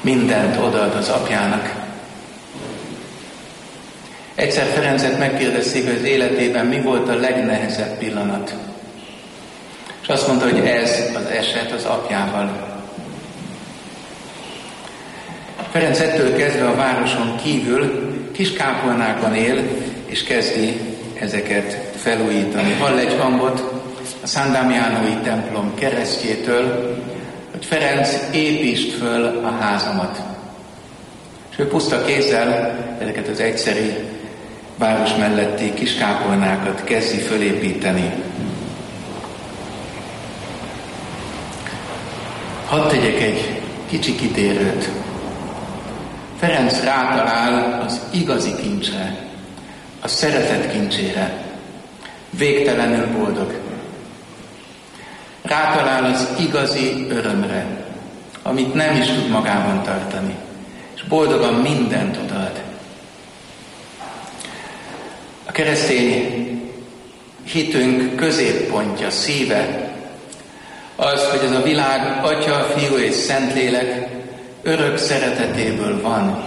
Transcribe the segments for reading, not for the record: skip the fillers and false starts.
mindent odaad az apjának. Egyszer Ferencet megkérdezték, hogy az életében mi volt a legnehezebb pillanat. És azt mondta, hogy ez az eset az apjával. Ferenc ettől kezdve a városon kívül Kiskápolnákban él, és kezdi ezeket felújítani. Hall egy hangot a San Damianói templom keresztjétől, hogy Ferenc, építsd föl a házamat. És ő puszta kézzel ezeket az egyszeri város melletti kiskápolnákat kezdi fölépíteni. Hadd tegyek egy kicsi kitérőt. Ferenc rátalál az igazi kincsre, a szeretet kincsére. Végtelenül boldog. Rátalál az igazi örömre, amit nem is tud magában tartani. És boldogan mindent odaad. A keresztény hitünk középpontja, szíve az, hogy ez a világ Atya, Fiú és Szentlélek örök szeretetéből van.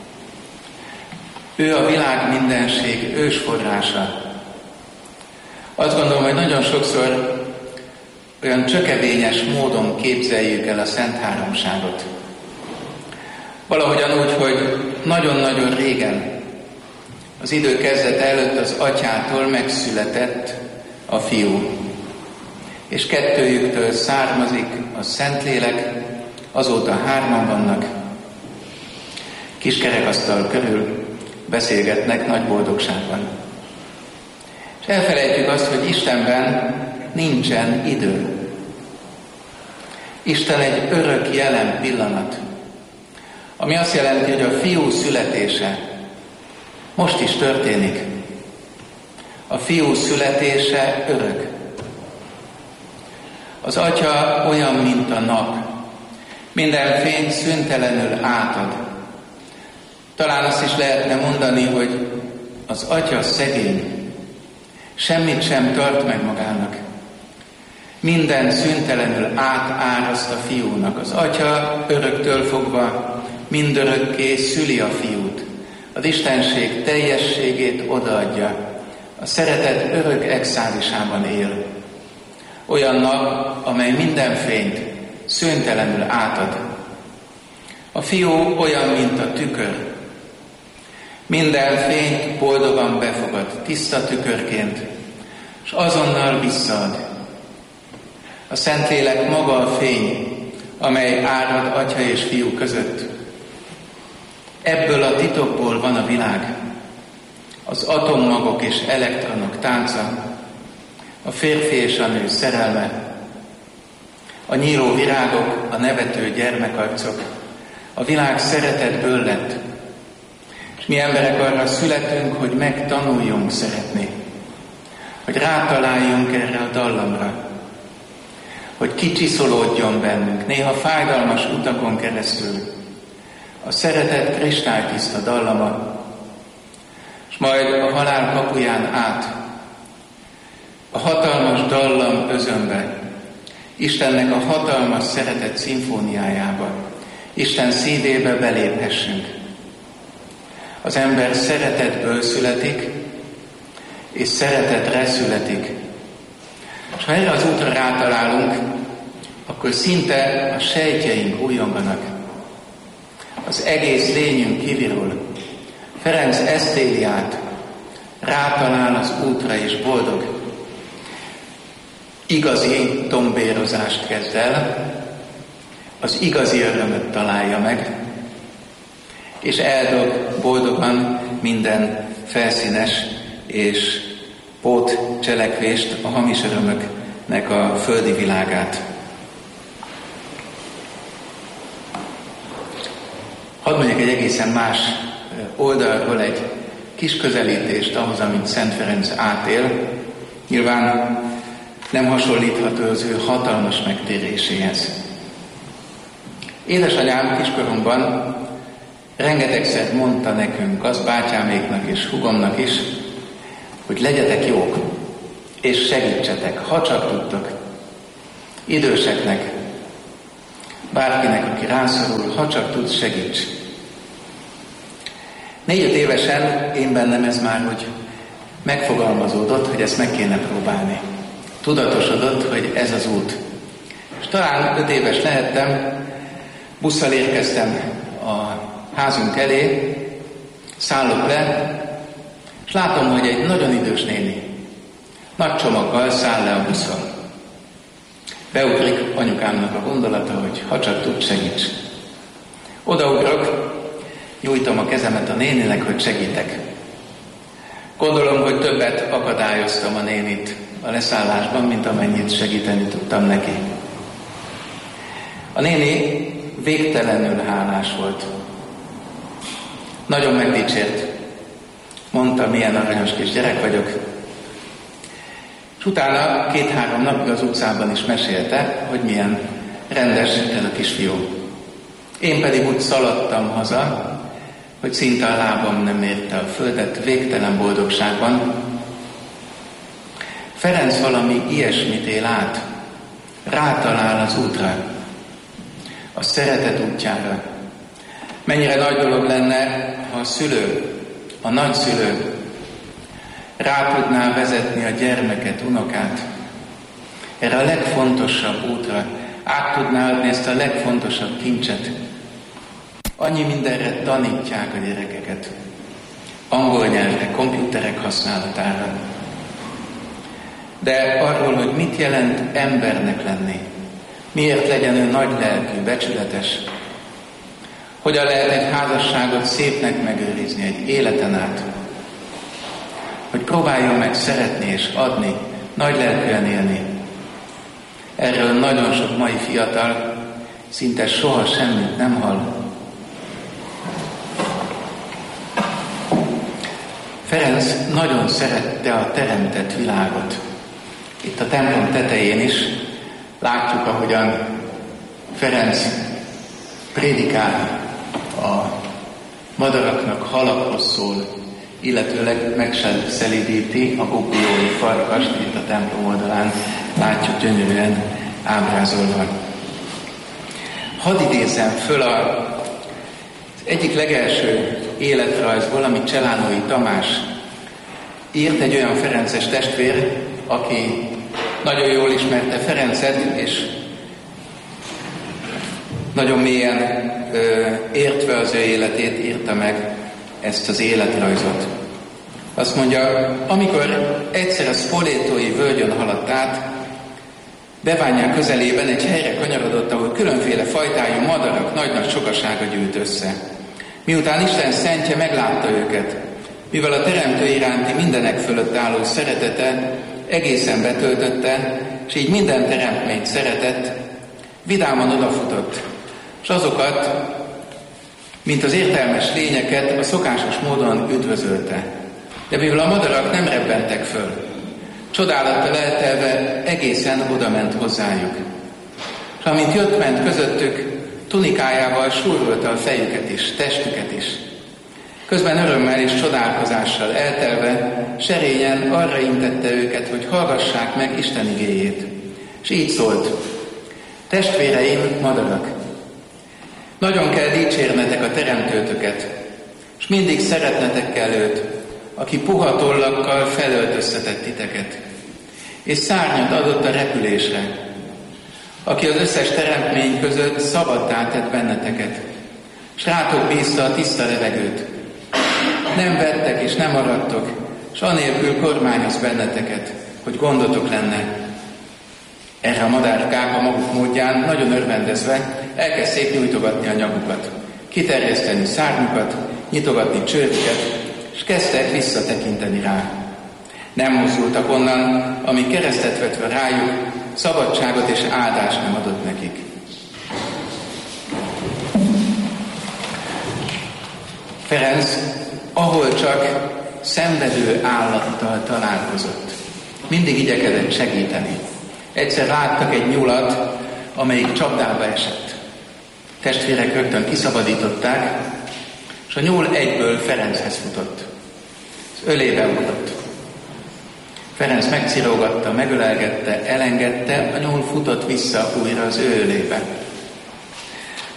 Ő a világ mindenség ősforrása. Azt gondolom, hogy nagyon sokszor olyan csökevényes módon képzeljük el a Szent Háromságot. Valahogyan úgy, hogy nagyon-nagyon régen, az idő kezdete előtt az Atyától megszületett a Fiú. És kettőjüktől származik a Szentlélek, azóta hárman vannak. Kis kerekasztal körül beszélgetnek nagy boldogságban. És elfelejtjük azt, hogy Istenben nincsen idő. Isten egy örök jelen pillanat, ami azt jelenti, hogy a Fiú születése most is történik. A Fiú születése örök. Az Atya olyan, mint a nap. Minden fényt szüntelenül átad. Talán azt is lehetne mondani, hogy az Atya szegény. Semmit sem tart meg magának. Minden szüntelenül átáraszt a Fiúnak. Az Atya öröktől fogva mindörökké szüli a Fiút. Az Istenség teljességét odaadja. A szeretet örök extázisában él. Olyan nap, amely minden fényt szüntelenül átad. A Fiú olyan, mint a tükör. Minden fényt boldogan befogad, tiszta tükörként, és azonnal visszaad. A Szentlélek maga a fény, amely árad Atya és Fiú között. Ebből a titokból van a világ. Az atommagok és elektronok tánca, a férfi és a nő szerelme, a nyíló virágok, a nevető gyermekarcok, a világ szeretetből lett. És mi emberek arra születünk, hogy megtanuljunk szeretni, hogy rátaláljunk erre a dallamra, hogy kicsiszolódjon bennünk, néha fájdalmas utakon keresztül, a szeretet kristálytiszta dallama, és majd a halál kapuján át, a hatalmas dallam özönbe, Istennek a hatalmas szeretet szimfóniájába, Isten szívébe beléphessünk. Az ember szeretetből születik, és szeretetre születik. És ha erre az útra rátalálunk, akkor szinte a sejtjeink újonganak. Az egész lényünk kivirul. Ferenc ezt éli át, rátalál az útra és boldog. Igazi tombérozást kezd el, az igazi örömöt találja meg, és eldob boldogan minden felszínes és pót cselekvést, a hamis örömöknek a földi világát. Hadd mondjak egy egészen más oldalról egy kis közelítést ahhoz, amit Szent Ferenc átél. Nyilván nem hasonlítható az ő hatalmas megtéréséhez. Édesanyám kiskoromban rengetegszer mondta nekünk, az bátyáméknak és hugomnak is, hogy legyetek jók, és segítsetek, ha csak tudtok. Időseknek, Bárkinek, aki rászorul, ha csak tudsz, segíts. 4-5 évesen én bennem ez már úgy megfogalmazódott, hogy ezt meg kéne próbálni. Tudatosodott, hogy ez az út. És talán 5 éves lehettem, busszal érkeztem a házunk elé, szállok le, és látom, hogy egy nagyon idős néni nagy csomaggal száll le a buszon. Beugrik anyukámnak a gondolata, hogy ha csak tud, segíts. Odaugrok, nyújtom a kezemet a néninek, hogy segítek. Gondolom, hogy többet akadályoztam a nénit a leszállásban, mint amennyit segíteni tudtam neki. A néni végtelenül hálás volt. Nagyon megdicsért. Mondta, milyen aranyos kis gyerek vagyok. És utána 2-3 napig az utcában is mesélte, hogy milyen rendes ez a kisfiú. Én pedig úgy szaladtam haza, hogy szinte a lábam nem érte a földet, végtelen boldogságban. Ferenc valami ilyesmit él át, rátalál az útra, a szeretet útjára. Mennyire nagy dolog lenne, ha a szülő, a nagyszülő rá tudná vezetni a gyermeket, unokát erre a legfontosabb útra, át tudná adni ezt a legfontosabb kincset. Annyi mindenre tanítják a gyerekeket. Angol nyelvre, komputerek használatára. De arról, hogy mit jelent embernek lenni, miért legyen ő nagy lelkű, becsületes, hogyan lehet egy házasságot szépnek megőrizni egy életen át, hogy próbáljon meg szeretni és adni, nagy lelkűen élni. Erről nagyon sok mai fiatal szinte soha semmit nem hall. Ferenc nagyon szerette a teremtett világot. Itt a templom tetején is látjuk, ahogyan Ferenc prédikál, a madaraknak halakhoz szól, illetőleg megszelídíti a gubbjói farkast, itt a templom oldalán látjuk gyönyörűen ábrázolva. Hadd idézzem föl az egyik legelső életrajzból, amit Cselánói Tamás írt, egy olyan ferences testvér, aki nagyon jól ismerte Ferencet, és nagyon mélyen értve az ő életét írta meg ezt az életrajzot. Azt mondja, amikor egyszer a Spoletói völgyön haladt át, Beványák közelében egy helyre kanyarodott, ahol különféle fajtájú madarak nagy-nagy sokasága gyűlt össze. Miután Isten szentje meglátta őket, mivel a Teremtő iránti mindenek fölött álló szeretete egészen betöltötte, és így minden teremtményt szeretett, vidáman odafutott, és azokat, mint az értelmes lényeket, a szokásos módon üdvözölte. De mivel a madarak nem rebbentek föl, csodálattal eltelve egészen odament hozzájuk. És amint jött-ment közöttük, tunikájával súrolta a fejüket is, testüket is. Közben örömmel és csodálkozással eltelve, serényen arra intette őket, hogy hallgassák meg Isten igéjét. És így szólt: testvéreim, madarak, nagyon kell dicsérnetek a teremtőtöket, és mindig szeretnetek kell őt, aki puha tollakkal felöltöztetett titeket, és szárnyat adott a repülésre, aki az összes teremtmény között szabaddá tett benneteket, és rátok bízta a tiszta levegőt. Nem vettek és nem maradtok, és anélkül kormányoz benneteket, hogy gondotok lenne. Erre a madárkák a maguk módján nagyon örvendezve elkezdték nyújtogatni a nyakukat, kiterjeszteni szárnyukat, nyitogatni csőrüket, és kezdtek visszatekinteni rá. Nem mozdultak onnan, amíg keresztet vetve rájuk, szabadságot és áldást nem adott nekik. Ferenc, ahol csak szenvedő állattal találkozott, mindig igyekezett segíteni. Egyszer láttak egy nyulat, amelyik csapdába esett. Testvérek rögtön kiszabadították, és a nyúl egyből Ferenchez futott. Az ölébe ugrott. Ferenc megcirógatta, megölelgette, elengedte, a nyúl futott vissza újra az ő ölébe.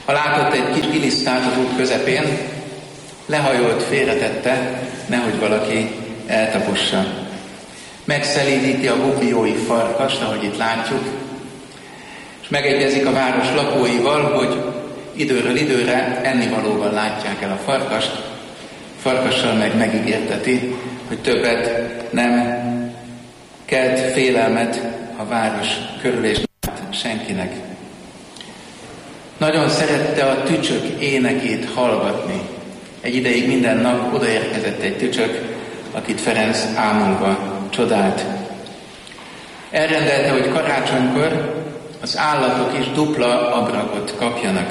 Ha látott egy kis gilisztát az út közepén, lehajolt, félretette, nehogy valaki eltapossa. Megszelídíti a bubiói farkast, ahogy itt látjuk, és megegyezik a város lakóival, hogy időről időre ennivalóval látják el a farkast, farkassal meg megígérteti, hogy többet nem kelt félelmet a város körül és senkinek. Nagyon szerette a tücsök énekét hallgatni. Egy ideig minden nap odaérkezett egy tücsök, akit Ferenc ámulva csodált. Elrendelte, hogy karácsonykor az állatok is dupla abragot kapjanak.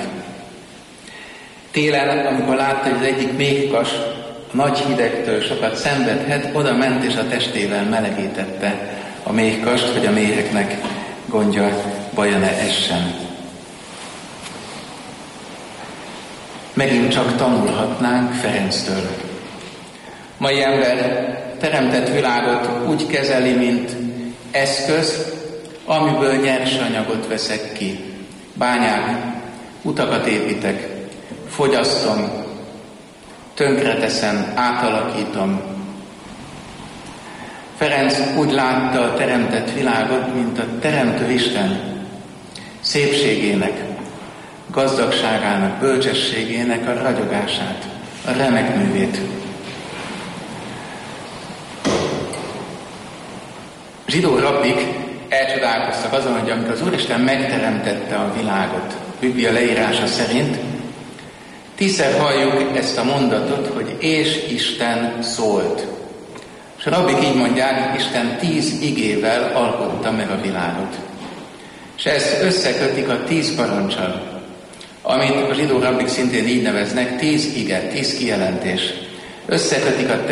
Télen, amikor látta, hogy az egyik méhkas a nagy hidegtől sokat szenvedhet, oda ment és a testével melegítette a méhkast, hogy a méheknek gondja, baja ne essen. Megint csak tanulhatnánk Ferenctől. Mai ember teremtett világot úgy kezeli, mint eszköz, amiből nyersanyagot veszek ki. Bányák, utakat építek, fogyasztom, tönkreteszem, átalakítom. Ferenc úgy látta a teremtett világot, mint a Teremtő Isten szépségének, gazdagságának, bölcsességének a ragyogását, a remek művét. Zsidó rabbik elcsodálkoztak azon, hogy amikor az Úristen megteremtette a világot, Biblia leírása szerint, 10-szer halljuk ezt a mondatot, hogy és Isten szólt. És a rabbik így mondják, Isten 10 igével alkotta meg a világot. És ezt összekötik a 10 parancsal, amit a zsidó rabbik szintén így neveznek, 10 ige, 10 kijelentés. Összekötik a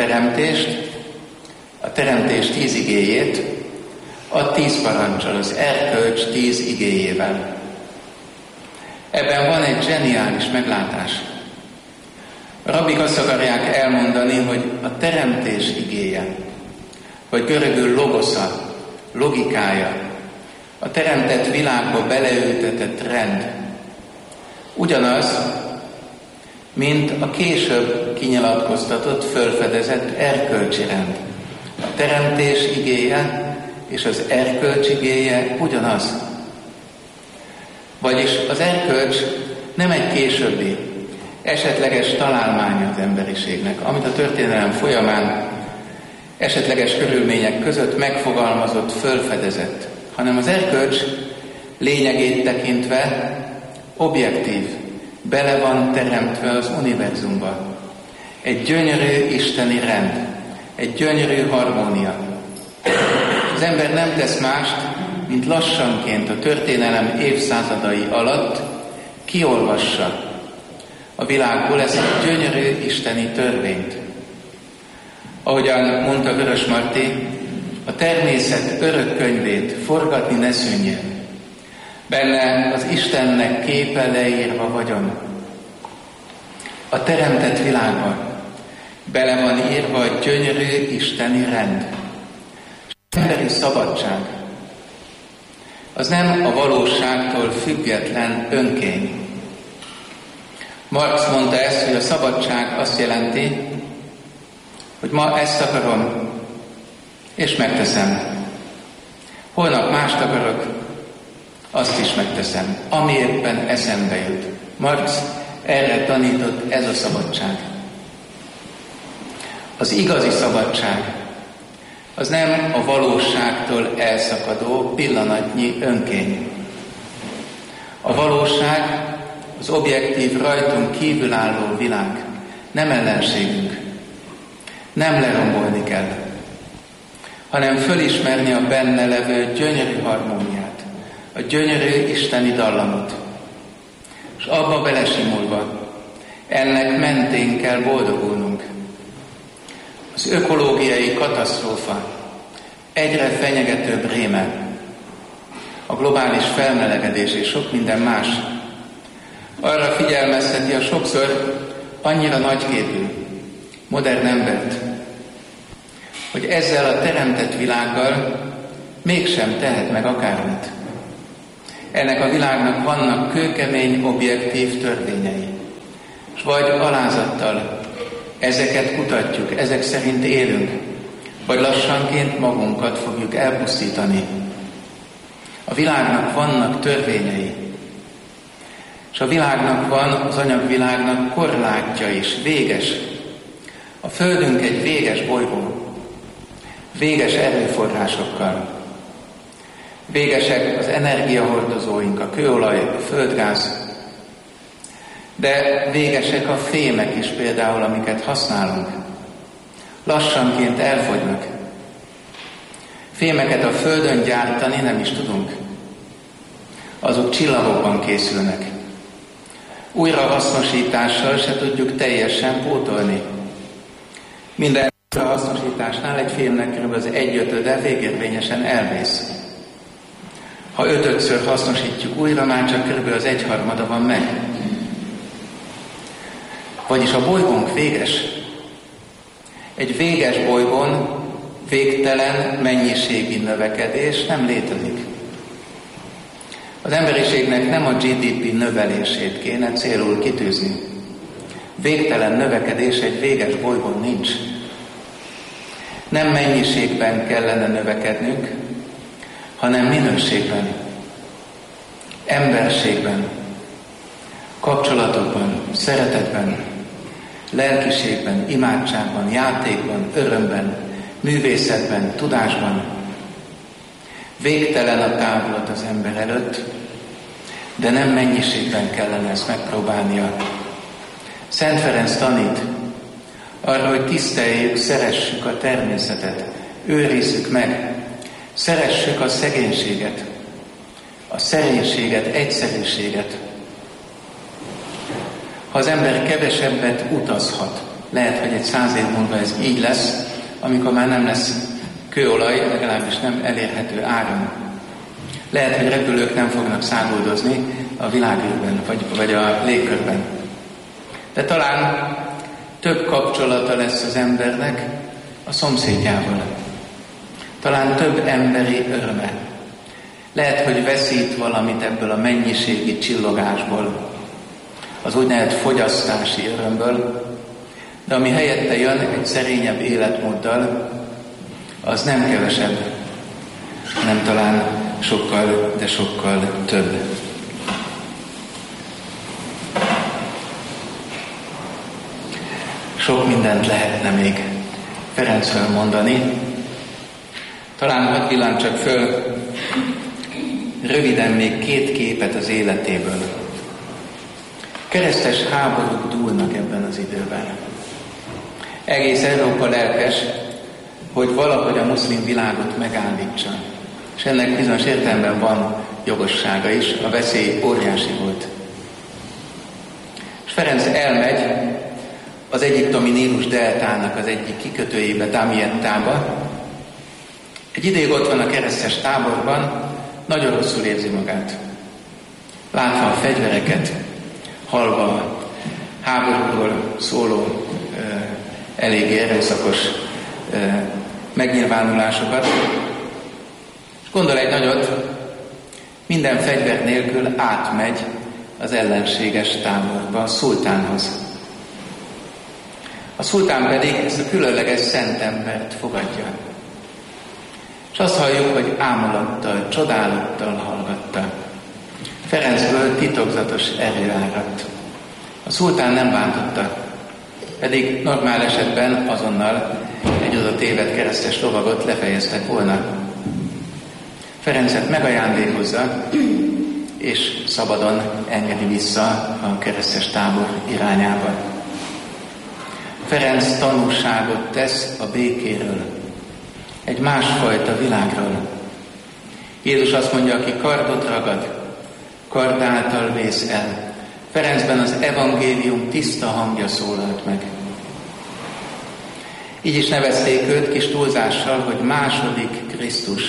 teremtés 10 igéjét, a 10 parancsal, az erkölcs 10 igéjével. Ebben van egy zseniális meglátás. A rabbik azt akarják elmondani, hogy a teremtés igéje, vagy görögül logosza, logikája, a teremtett világba beleültetett rend, ugyanaz, mint a később kinyilatkoztatott, fölfedezett erkölcsi rend. A teremtés igéje és az erkölcs igéje ugyanaz. Vagyis az erkölcs nem egy későbbi, esetleges találmánya az emberiségnek, amit a történelem folyamán esetleges körülmények között megfogalmazott, fölfedezett, hanem az erkölcs lényegét tekintve objektív, bele van teremtve az univerzumba. Egy gyönyörű isteni rend, egy gyönyörű harmónia. Az ember nem tesz mást, mint lassanként a történelem évszázadai alatt kiolvassa a világból ezt a gyönyörű isteni törvényt. Ahogyan mondta Vörösmarty, a természet örök könyvét forgatni ne szűnjön. Benne az Istennek képe leírva vagyon. A teremtett világban bele van írva a gyönyörű isteni rend. Az emberi szabadság az nem a valóságtól független önkény. Marx mondta ezt, hogy a szabadság azt jelenti, hogy ma ezt akarom, és megteszem. Holnap mást akarok, azt is megteszem, ami éppen eszembe jut. Marx erre tanított, ez a szabadság. Az igazi szabadság az nem a valóságtól elszakadó pillanatnyi önkény. A valóság, az objektív, rajtunk kívülálló világ nem ellenségünk. Nem lerombolni kell, hanem fölismerni a benne levő gyönyörű harmóniát, a gyönyörű isteni dallamot, és abba belesimulva ennek mentén kell boldogulnunk. Az ökológiai katasztrófa egyre fenyegetőbb réme, a globális felmelegedés és sok minden más arra figyelmezteti a sokszor annyira nagyképű, modern embert, hogy ezzel a teremtett világgal mégsem tehet meg akármit. Ennek a világnak vannak kőkemény, objektív törvényei. És vagy alázattal ezeket kutatjuk, ezek szerint élünk, vagy lassanként magunkat fogjuk elpusztítani. A világnak vannak törvényei, és a világnak van, az anyagvilágnak korlátja is, véges. A Földünk egy véges bolygó, véges erőforrásokkal. Végesek az energiahordozóink, a kőolaj, a földgáz, de végesek a fémek is például, amiket használunk. Lassanként elfogynak. Fémeket a Földön gyártani nem is tudunk. Azok csillagokban készülnek. Újrahasznosítással se tudjuk teljesen pótolni. Minden újrahasznosításnál egy fémnek kb. Az 1/5 végérvényesen elvész. Ha 5-ször hasznosítjuk újra, már csak kb. Az 1/3 van meg. Vagyis a bolygónk véges. Egy véges bolygón végtelen mennyiségi növekedés nem létezik. Az emberiségnek nem a GDP növelését kéne célul kitűzni. Végtelen növekedés egy véges bolygón nincs. Nem mennyiségben kellene növekednünk, hanem minőségben, emberségben, kapcsolatokban, szeretetben, lelkiségben, imádságban, játékban, örömben, művészetben, tudásban. Végtelen a távlat az ember előtt, de nem mennyiségben kellene ezt megpróbálnia. Szent Ferenc tanít arra, hogy tiszteljük, szeressük a természetet, őrizzük meg, szeressük a szegénységet, a szerénységet, egyszerűséget. Ha az ember kevesebbet utazhat, lehet, hogy egy 100 év múlva ez így lesz, amikor már nem lesz kőolaj, legalábbis nem elérhető áron. Lehet, hogy repülők nem fognak száguldozni a világűrben, vagy a légkörben. De talán több kapcsolata lesz az embernek a szomszédjával. Talán több emberi öröme. Lehet, hogy veszít valamit ebből a mennyiségi csillogásból, az úgynevezett fogyasztási örömből, de ami helyette jön egy szerényebb életmóddal, az nem kevesebb, hanem talán sokkal, de sokkal több. Sok mindent lehetne még Ferencről mondani. Talán hadd villántsak föl röviden még 2 képet az életéből. Keresztes háborúk dúlnak ebben az időben. Egész Európa lelkes, hogy valahogy a muszlim világot megállítsa. És ennek bizonyos értelemben van jogossága is, a veszély óriási volt. És Ferenc elmegy az egyiptomi Nílus deltának az egyik kikötőjébe, Damiettába. Egy ideig ott van a keresztes táborban, nagyon rosszul érzi magát. Látva a fegyvereket, hallva a háborúról szóló elég erőszakos megnyilvánulásokat. És gondol egy nagyot, minden fegyver nélkül átmegy az ellenséges táborba, a szultánhoz. A szultán pedig ezt a különleges szent embert fogadja. És azt halljuk, hogy ámulattal, csodálattal hallgatta. Ferencből titokzatos erő áradt. A szultán nem bántotta, pedig normál esetben azonnal egy oda tévedt keresztes lovagot lefejeztek volna. Ferencet megajándékozza, és szabadon engedi vissza a keresztes tábor irányába. Ferenc tanúságot tesz a békéről, egy másfajta világról. Jézus azt mondja, aki kardot ragad, kard által vész el. Ferencben az evangélium tiszta hangja szólalt meg. Így is nevezték őt kis túlzással, hogy második Krisztus.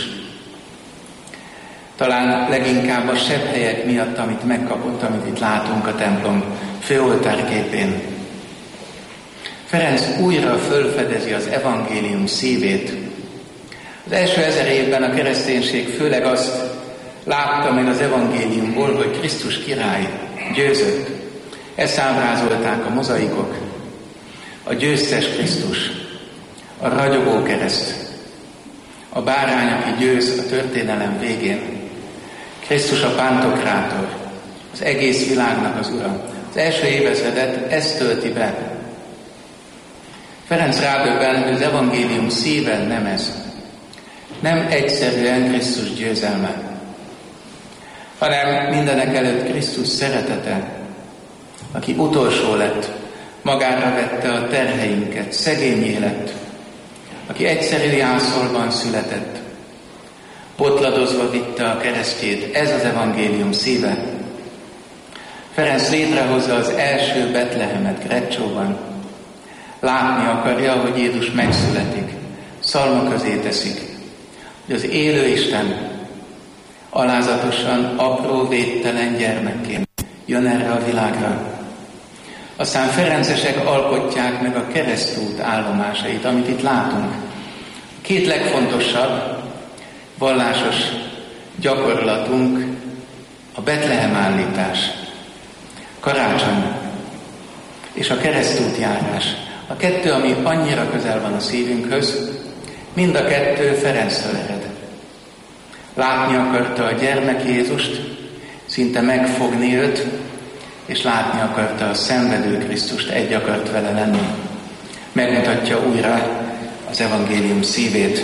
Talán leginkább a sebhelyek miatt, amit megkapott, amit itt látunk a templom főoltárképén. Ferenc újra fölfedezi az evangélium szívét. Az első 1000 évben a kereszténység főleg azt Látta meg az evangéliumból, hogy Krisztus király győzött. Ezt ábrázolták a mozaikok. A győztes Krisztus, a ragyogó kereszt, a bárány, aki győz a történelem végén, Krisztus a pántokrátor, az egész világnak az ura. Az első évezredet ezt tölti be. Ferenc rádöbben, hogy az evangélium szíve nem ez. Nem egyszerűen Krisztus győzelme, hanem mindenek előtt Krisztus szeretete, aki utolsó lett, magára vette a terheinket, szegény lett, aki egyszerű jászolban született, botladozva vitte a keresztjét. Ez az evangélium szíve. Ferenc létrehozza az első Betlehemet Grecsóban. Látni akarja, hogy Jézus megszületik, szalma közé teszik, hogy az élő Isten alázatosan, apró, védtelen gyermekként jön erre a világra. Aztán ferencesek alkotják meg a keresztút állomásait, amit itt látunk. Két legfontosabb vallásos gyakorlatunk a Betlehem állítás, karácsony és a keresztútjárás. A kettő, ami annyira közel van a szívünkhöz, mind a kettő Ferenctől ered. Látni akarta a gyermek Jézust, szinte megfogni őt, és látni akarta a szenvedő Krisztust, egy akart vele lenni. Megmutatja újra az evangélium szívét.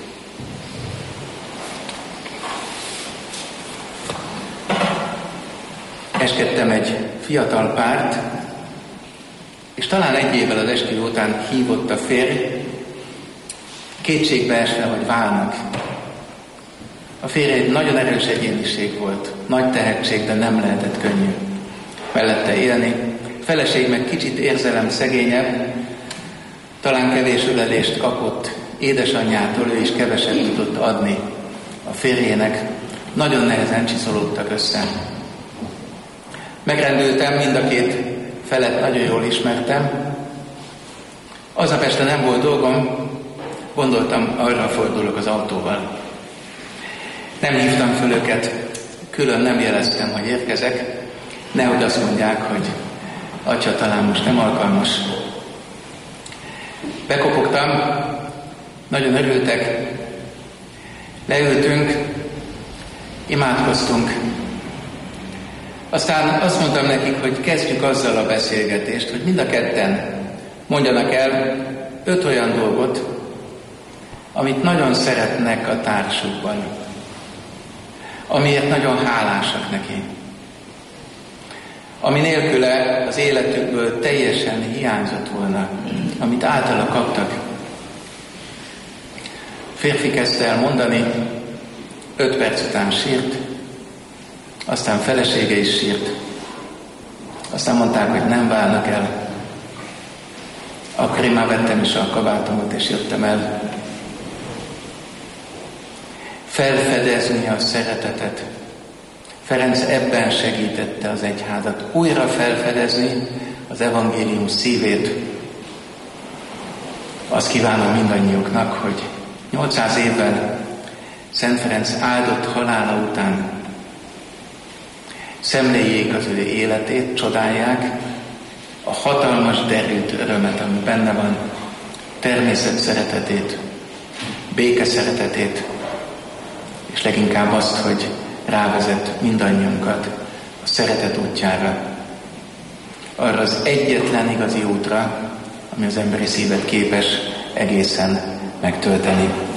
Eskedtem egy fiatal párt, és talán egy évvel az esküvő után hívott a férj, kétségbeesve, hogy válnak. A férj egy nagyon erős egyéniség volt, nagy tehetség, de nem lehetett könnyű mellette élni. Feleség meg kicsit érzelem szegényebb, talán kevés ölelést kapott édesanyjától, ő is keveset tudott adni a férjének. Nagyon nehezen csiszolódtak össze. Megrendültem, mind a két felet nagyon jól ismertem. Aznap este nem volt dolgom, gondoltam, arra fordulok az autóval. Nem hívtam föl őket, külön nem jeleztem, hogy érkezek, nehogy azt mondják, hogy atya, talán most nem alkalmas. Bekopogtam, nagyon örültek, leültünk, imádkoztunk. Aztán azt mondtam nekik, hogy kezdjük azzal a beszélgetést, hogy mind a ketten mondjanak el 5 olyan dolgot, amit nagyon szeretnek a társukban, amiért nagyon hálásak neki, ami nélküle az életükből teljesen hiányzott volna, amit általa kaptak. Férfi kezdte el mondani, 5 perc után sírt, aztán felesége is sírt. Aztán mondták, hogy nem válnak el. Akkor én már vettem is a kabátomat, és jöttem el. Felfedezni a szeretetet. Ferenc ebben segítette az egyházat. Újra felfedezni az evangélium szívét. Azt kívánom mindannyiuknak, hogy 800 évvel Szent Ferenc áldott halála után szemléljék az ő életét, csodálják a hatalmas derült örömet, ami benne van, természet szeretetét, béke szeretetét, és leginkább azt, hogy rávezet mindannyiunkat a szeretet útjára, arra az egyetlen igazi útra, ami az emberi szívet képes egészen megtölteni.